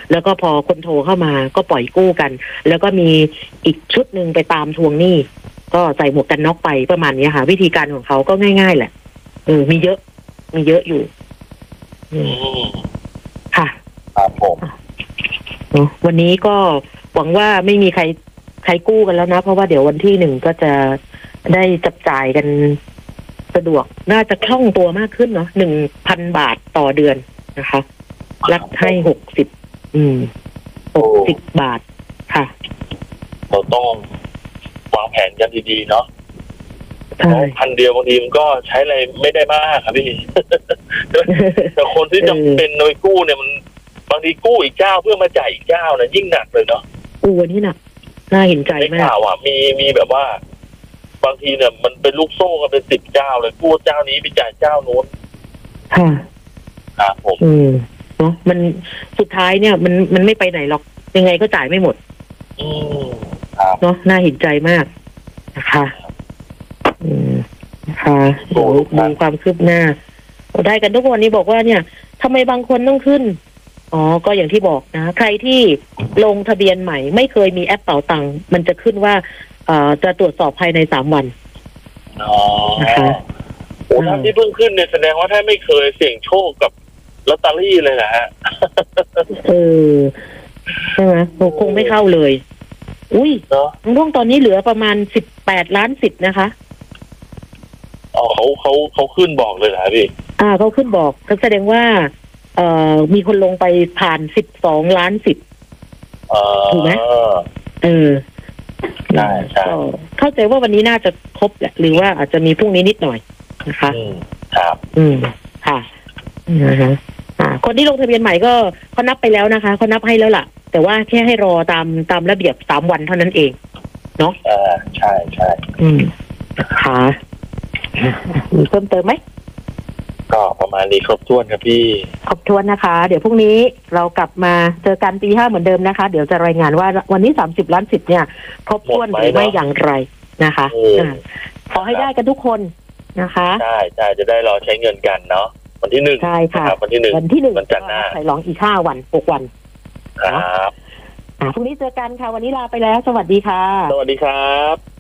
แล้วก็พอคนโทรเข้ามาก็ปล่อยกู้กัน แล้วก็มีอีกชุดหนึ่งไปตามทวงหนี้ก็ใส่หมวกกันน็อกไปประมาณนี้ค่ะวิธีการของเขาก็ง่ายๆแหละมีเยอะอยู่ค่ะครับผมวันนี้ก็หวังว่าไม่มีใครกู้กันแล้วนะเพราะว่าเดี๋ยววันที่1ก็จะได้จับจ่ายกันสะดวกน่าจะคล่องตัวมากขึ้นเนาะ1,000 บาทต่อเดือนนะคะรัฐให้60 บาทค่ะเราต้องวางแผนกันดีๆเนาะ1,000 เดียวบางทีมันก็ใช้อะไรไม่ได้มากครับพี่แต่คนที่จำเป็นโดยกู้เนี่ยมันบางทีกู้อีกเจ้าเพื่อมาจ่ายอีกเจ้านะยิ่งหนักเลยเนาะวันนี้หนักน่าเห็นใจมากข่าวอ่ะมีแบบว่าบางทีเนี่ยมันเป็นลูกโซ่กันเป็น10 เจ้าเลยกู้เจ้านี้ไปจ่ายเจ้าโน้นค่ะครับผมเนาะมันสุดท้ายเนี่ยมันไม่ไปไหนหรอกยังไงก็จ่ายไม่หมดเนาะน่าเห็นใจมากนะคะค่ะเดี๋ยวดูความคืบหน้าได้กันทุกวันนี้บอกว่าเนี่ยทำไมบางคนต้องขึ้นก็อย่างที่บอกนะใครที่ลงทะเบียนใหม่ไม่เคยมีแอปเป๋าตังค์มันจะขึ้นว่าจะตรวจสอบภายใน3 วันนะคะท่านที่เพิ่งขึ้นเนี่ยแสดงว่าถ้าไม่เคยเสี่ยงโชคกับลอตเตอรี่เลยนะฮะใช่ไหมคงไม่เข้าเลยอุ้ยน้องตอนนี้เหลือประมาณ18 ล้านสิทธิ์นะคะเขาขึ้นบอกเลยนะพี่เขาขึ้นบอกก็แสดงว่ามีคนลงไปผ่าน12 ล้านสิทธิ์ถูกไหมใช่เข้าใจว่าวันนี้น่าจะครบแหละหรือว่าอาจจะมีพรุ่งนี้นิดหน่อยนะคะครับค่ะคนที่ลงทะเบียนใหม่ก็เขานับไปแล้วนะคะเขานับให้แล้วล่ะแต่ว่าแค่ให้รอตามระเบียบ3 วันเท่านั้นเองเนาะใช่ค่ะมีเพิ่มเติมไหมก็ประมาณนี้ครบถ้วนครับพี่ครบถ้วนนะคะเดี๋ยวพรุ่งนี้เรากลับมาเจอกันตี 5เหมือนเดิมนะคะเดี๋ยวจะรายงานว่าวันนี้30 ล้านสิทธิ์เนี่ยครบถ้วนหรือไม่อย่างไรนะคะขอให้ได้กันทุกคนนะคะใช่จะได้รอใช้เงินกันเนาะวันที่1 ใช่ค่ะวันที่1 วันจันทร์หน้าใส่รองอีก5 วัน6 วันครับพรุ่งนี้เจอกันค่ะวันนี้ลาไปแล้วสวัสดีค่ะสวัสดีครับ